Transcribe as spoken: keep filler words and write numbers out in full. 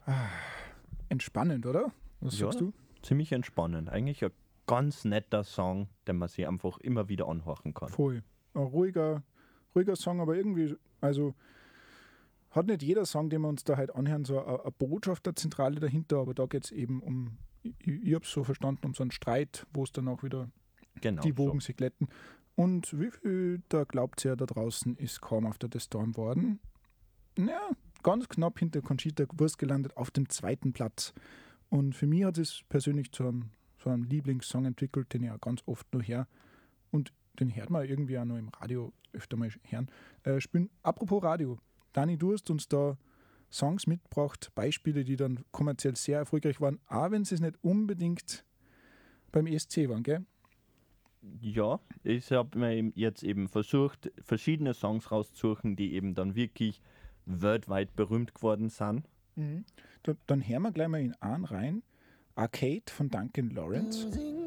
Entspannend, oder? Was Ja, sagst du? Ziemlich entspannend. Eigentlich ein ganz netter Song, den man sich einfach immer wieder anhören kann. Voll. Ein ruhiger, ruhiger Song, aber irgendwie, also hat nicht jeder Song, den wir uns da halt anhören, so eine, eine Botschaft der Zentrale dahinter, aber da geht es eben um, ich, ich habe es so verstanden, um so einen Streit, wo es dann auch wieder Genau. die Wogen so. sich glätten. Und wie viel da glaubt ihr da draußen ist Calm After the Storm worden? Ja, ganz knapp hinter Conchita Wurst gelandet auf dem zweiten Platz. Und für mich hat es persönlich zu einem, zu einem Lieblingssong entwickelt, den ich auch ganz oft nur her und den hört man irgendwie auch noch im Radio öfter mal hören. Äh, spielen. Apropos Radio, Dani, du hast uns da Songs mitgebracht, Beispiele, die dann kommerziell sehr erfolgreich waren, auch wenn sie es nicht unbedingt beim E S C waren, gell? Ja, ich habe mir jetzt eben versucht, verschiedene Songs rauszusuchen, die eben dann wirklich weltweit berühmt geworden sind. Mhm. Da, dann hören wir gleich mal in einen rein. Arcade von Duncan Lawrence.